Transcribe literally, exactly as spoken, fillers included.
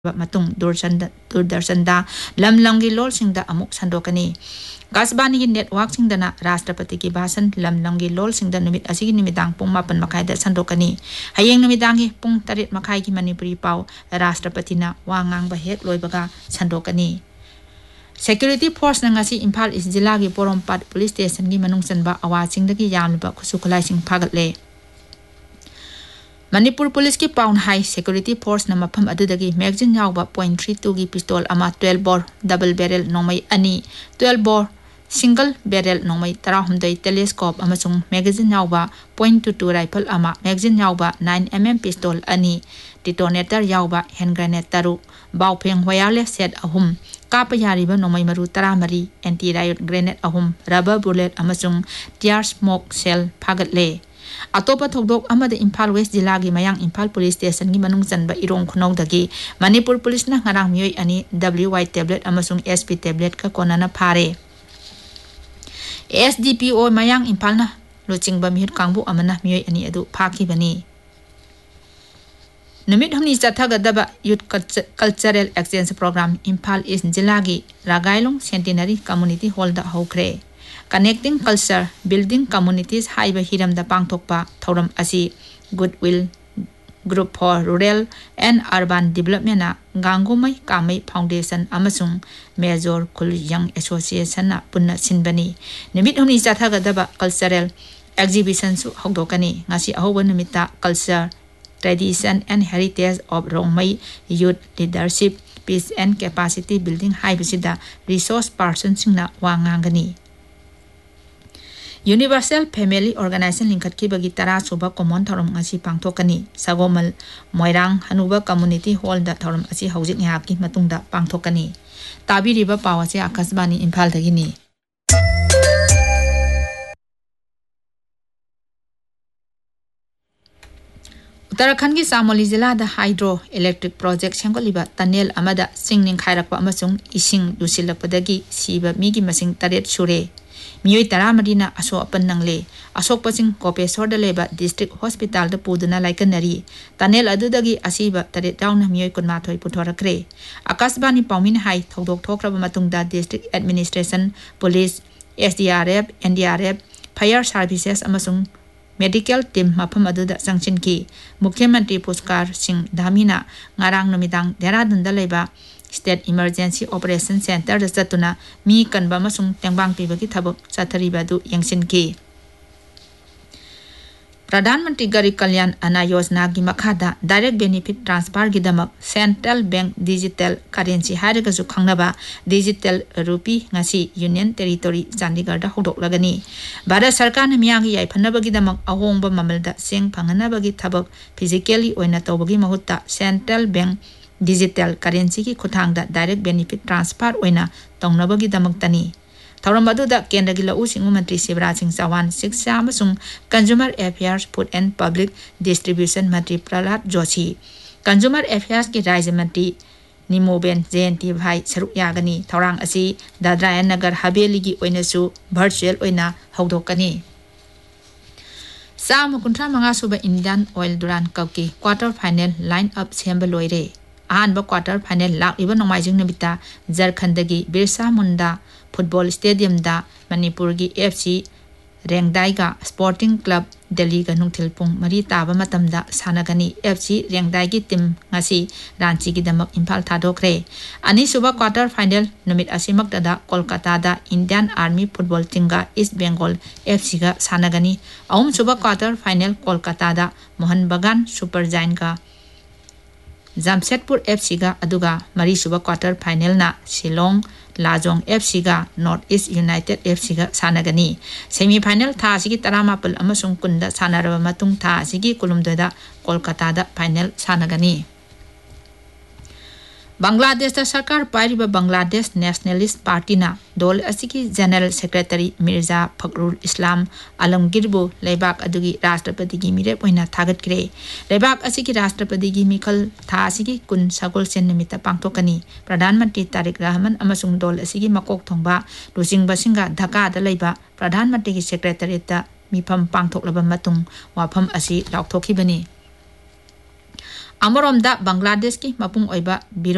matung Durdarsanda lam langi lol singda amuk sandokani Gasbani ki network singdana Rashtrapati ki bahasan lam langi lol singda numit asigi numidang pung mapan makai da sandokani hayeng numidang hi pung tarit makai ki Manipuri pau Rashtrapati na wangang bahek loy baga sandokani Security force na ngasi Imphal East Jilla ki Porompat police station ki manung sanba awa singda ki yamliba khusukulai sing phagat Manipur Police ki Paun High Security Force na mafam adudagi magazine yawba point three two gi pistol ama twelve bore double barrel nomai ani twelve bore single barrel nomai thirty telescope amasung magazine yawba point two two rifle ama magazine yawba nine millimeter pistol ani detonator yawba hand grenade taru bawpheng wireless set ahum kapa yariba nomai maru thirty anti riot grenade ahum rubber bullet amasung tear smoke shell phagat Atopa thokdok amada Imphal West Jilla gi mayang Imphal Police Station gi manung chanba irong khunau dagi Manipur Police na ngarang miyoi ani W Y tablet amasung S P tablet ka konana phare S D P O mayang Imphal na lochingba mihut kangbu amana miyoi ani adu phaki bani Numit humni chathagadaba youth cultural exchange program Imphal East Jilla gi Ragailong Centenary Community Hall da hokre Connecting culture, building communities haiba hiram da pangthokpa thoram asi Goodwill Group for Rural and Urban Development na Gangomai Kamai Foundation amasung Major Khul Young Association na punna sinbani nimit humni chathagadaba cultural exhibition su hogdokani ngasi ahoba nimita culture tradition and heritage of Rongmai youth leadership peace and capacity building haibasida resource person singna wangangani Universal Family Organization lingkat ki bagi tara suba common thorum asi pangthokani Sagomal Moirang Hanuba Community Hall da thorum asi haujik ngap ki matungda pangthokani tabi riba pawase Akashbani Imphal dagini Uttarakhand ki Samoli Jilla da hydro electric project sengoliba tunnel amada singning khairakpa amasung ising dusilakpadagi siba migi masing taret sure Miyoi taramarina aso apan nangle asok pasing Kopesor da leba district hospital da puduna laikanari tunnel adudagi asiba taret dauna miyoi kunmathoi puthorakre Akashbani paumin hai thodok thokraba matungda district administration police S D R F N D R F fire services amasung medical team mafam aduda sangchin ki Mukhyamantri Pushkar Singh Dhamina ngarang numidang Dehradun da leba State Emergency Operation Center da satuna mi kanba masung tengbang pibagi thabak chathariba du yangsin ki Pradhan Mantri Garib Kalyan Anna Yojana gi makhada direct benefit transfer gi damak Central Bank Digital Currency haraga su khangnaba Digital Rupee ngasi Union Territory Chandigarh da hodok lagani Bharat Sarkar na miyagi yai phanaba gi damak ahongba mamalda seng phanganaba gi thabak physically oina tawbagi mahutta Central Bank Digital currency ki khuthangda direct benefit transfer oina tongnabagi damaktani Thaurambaduda Kendra gi lau singu Mantri Shivraj Singh Chauhan Shiksha amasung Consumer Affairs Food and Public Distribution Mantri Prahlad Joshi Consumer Affairs ki Rajya Mantri Nimoben Jayanti Bhai saruk yagani thaurang asi Dadra and Nagar Haveli gi oina su virtual oina hawdokani Sama kuntra manga suba Indian Oil Duran Cup ki quarter final line up semba loire Ahanba quarter final lak iba nomaijing nabita Jharkhand gi Birsa Munda Football Stadium da Manipur gi F C Rengdai ga Sporting Club Delhi ga nungthil pung mari taba matamda sanagani F C Rengdai gi team ngasi Ranchi gi damak Imphal thadokre ani suba quarter final numit asimak da Kolkata da Indian Army Football team ga East Bengal F C ga sanagani ahum suba quarter final Kolkata da Mohan Bagan Super Giant ga Jamshedpur F C ga aduga mari suba quarter final na Shillong Lajong F C ga North East United F C ga sanagani semi final tha sigi taramapal amasung kunda sanaraba matung tha sigi kulumdoda Kolkata da final sanagani Bangladesh da sarkar pairiba Bangladesh Nationalist Party na dol asiki General Secretary Mirza Fakhrul Islam Alamgir bu leibak adugi Rashtrapati gi mire poina thagat kre leibak asiki Rashtrapati gi mikhal tha asiki kun sagol sen nimita pangthokani Pradhan Mantri Tariq Rahman amasung dol asiki makok thongba lusing basinga Dhaka da leiba Pradhan Mantri gi Secretary ta mifam pangthoklaba matung wafam asi laukthokibani Amoromda Bangladesh ki mapung oiba biro